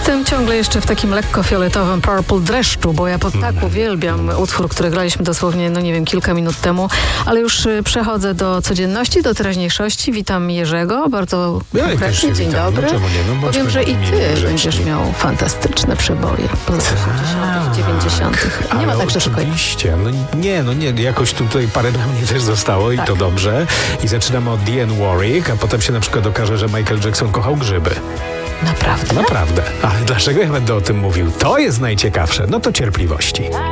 Jestem ciągle jeszcze w takim lekko fioletowym Purple dreszczu, bo ja tak uwielbiam utwór, który graliśmy dosłownie, kilka minut temu, ale już przechodzę do codzienności, do teraźniejszości. Witam Jerzego, bardzo konkretnie. Dzień dobry. Powiem, że i ty będziesz miał fantastyczne przeboje z lat 80., 90. Nie ma tak, że oczywiście. Nie. Jakoś tutaj parę dla mnie też zostało i to dobrze. I zaczynamy od Dionne Warwick, a potem się na przykład okaże, że Michael Jackson kochał grzyby. Naprawdę? Naprawdę. Ale dlaczego ja będę o tym mówił? To jest najciekawsze. No to cierpliwości.